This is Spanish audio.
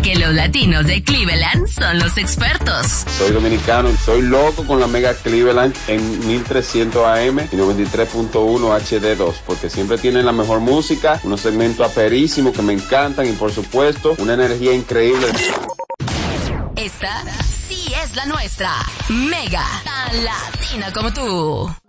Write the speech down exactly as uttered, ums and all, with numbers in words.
Porque los latinos de Cleveland son los expertos. Soy dominicano y soy loco con la Mega Cleveland en mil trescientos A M y noventa y tres punto uno H D dos, porque siempre tienen la mejor música, unos segmentos aperísimos que me encantan y por supuesto una energía increíble. Esta sí es la nuestra. Mega, tan latina como tú.